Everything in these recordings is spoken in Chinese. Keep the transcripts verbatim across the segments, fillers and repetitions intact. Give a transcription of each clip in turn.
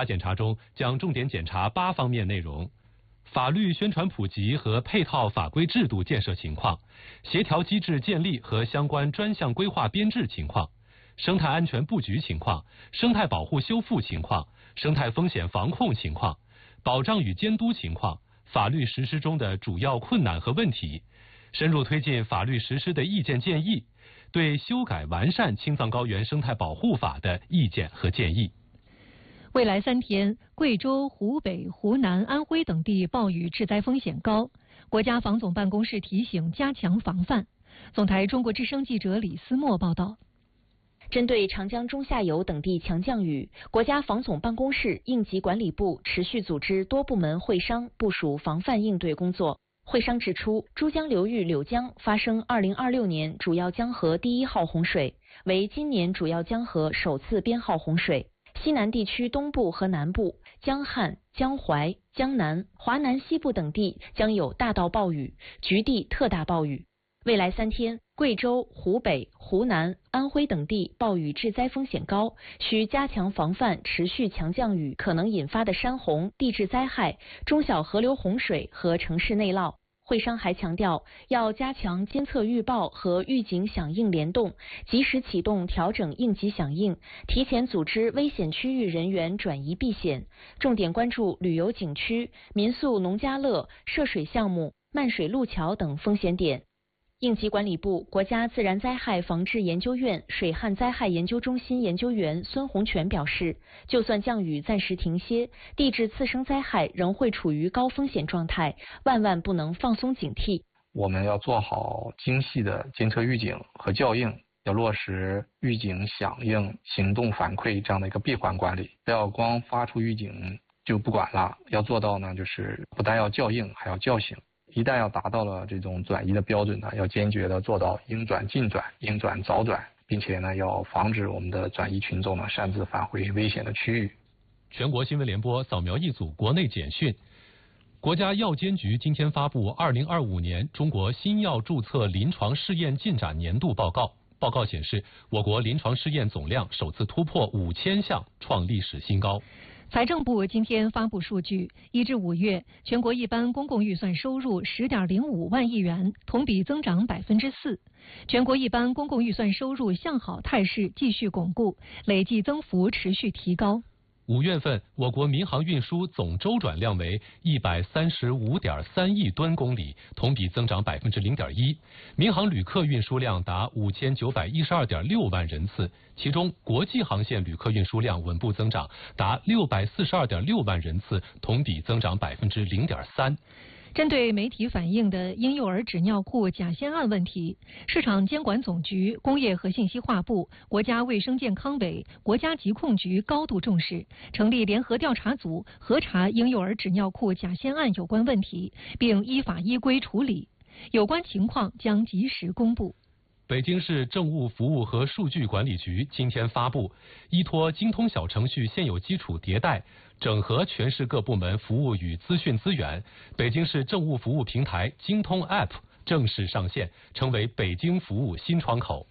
大检查中将重点检查八方面内容：法律宣传普及和配套法规制度建设情况、协调机制建立和相关专项规划编制情况、生态安全布局情况、生态保护修复情况、生态风险防控情况、保障与监督情况、法律实施中的主要困难和问题，深入推进法律实施的意见建议，对修改完善青藏高原生态保护法的意见和建议。 未来三天，贵州、湖北、湖南、安徽等地暴雨致灾风险高，国家防总办公室提醒加强防范。总台中国之声记者李思墨报道。 针对长江中下游等地强降雨，国家防总办公室、应急管理部持续组织多部门会商，部署防范应对工作。会商指出，珠江流域柳江发生二零二六年主要江河第一号洪水，为今年主要江河首次编号洪水。西南地区东部和南部、江汉、江淮、江南、华南西部等地将有大到暴雨，局地特大暴雨。未来三天，贵州、湖北、湖南、安徽等地暴雨致灾风险高，需加强防范持续强降雨可能引发的山洪、地质灾害、中小河流洪水和城市内涝。会商还强调，要加强监测预报和预警响应联动，及时启动调整应急响应，提前组织危险区域人员转移避险，重点关注旅游景区、民宿农家乐、涉水项目、漫水路桥等风险点。应急管理部、国家自然灾害防治研究院水旱灾害研究中心研究员孙洪全表示，就算降雨暂时停歇，地质次生灾害仍会处于高风险状态，万万不能放松警惕。 我们要做好精细的监测预警和校应，要落实预警响应、行动反馈这样的一个闭环管理，不要光发出预警就不管了，要做到呢，就是不但要校应，还要叫醒。一旦要达到了这种转移的标准呢，要坚决的做到应转尽转、应转早转，并且呢，要防止我们的转移群众呢擅自返回危险的区域。 全国新闻联播扫描一组国内简讯。国家药监局今天发布二零二五年中国新药注册临床试验进展年度报告。报告显示，我国临床试验总量首次突破五千项，创历史新高。 财政部今天发布数据，一至五月，全国一般公共预算收入十点零五万亿元，同比增长百分之四。全国一般公共预算收入向好态势继续巩固，累计增幅持续提高。 五月份，我国民航运输总周转量为一百三十五点三亿吨公里，同比增长百分之零点一。民航旅客运输量达五千九百一十二点六万人次，其中国际航线旅客运输量稳步增长，达六百四十二点六万人次，同比增长百分之零点三。 针对媒体反映的婴幼儿纸尿裤假仙案问题，市场监管总局、工业和信息化部、国家卫生健康委、国家疾控局高度重视，成立联合调查组核查婴幼儿纸尿裤假仙案有关问题，并依法依规处理，有关情况将及时公布。 北京市政务服务和数据管理局今天发布，依托京通小程序现有基础迭代，整合全市各部门服务与资讯资源，北京市政务服务平台京通 App 正式上线，成为北京服务新窗口。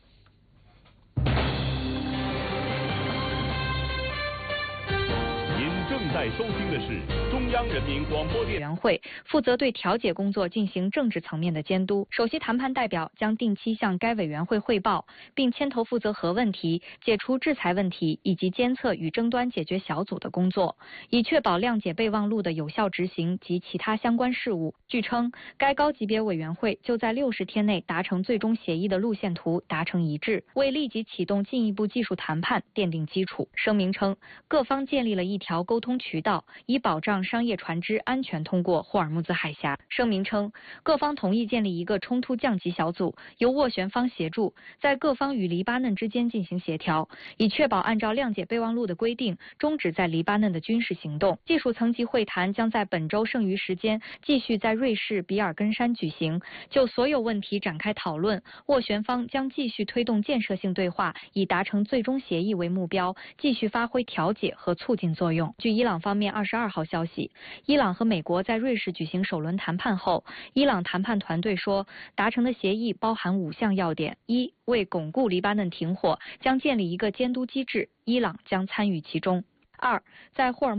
您正在收听的是中央人民广播电委员会，负责对调解工作进行政治层面的监督。首席谈判代表将定期向该委员会汇报，并牵头负责核问题、解除制裁问题以及监测与争端解决小组的工作，以确保谅解备忘录的有效执行及其他相关事务。据称，该高级别委员会就在六十天内达成最终协议的路线图达成一致，为立即启动进一步技术谈判奠定基础。声明称，各方建立了一条沟通渠道，以保障商业船只安全通过霍尔木兹海峡。声明称，各方同意建立一个冲突降级小组，由斡旋方协助，在各方与黎巴嫩之间进行协调，以确保按照谅解备忘录的规定，终止在黎巴嫩的军事行动。技术层级会谈将在本周剩余时间继续在瑞士比尔根山举行，就所有问题展开讨论。斡旋方将继续推动建设性对话，以达成最终协议为目标，继续发挥调解和促进作用。据伊朗方面二十二号消息，伊朗和美国在瑞士举行首轮谈判后，伊朗谈判团队说，达成的协议包含五项要点：一、为巩固黎巴嫩停火，将建立一个监督机制，伊朗将参与其中；二、在霍尔